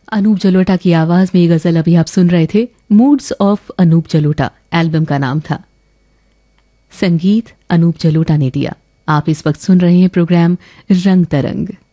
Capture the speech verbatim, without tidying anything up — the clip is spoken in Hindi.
अनूप जलोटा की आवाज में ये गजल अभी आप सुन रहे थे। Moods of Anup Jalota album का नाम था। संगीत अनूप जलोटा ने दिया। आप इस वक्त सुन रहे हैं प्रोग्राम रंग तरंग।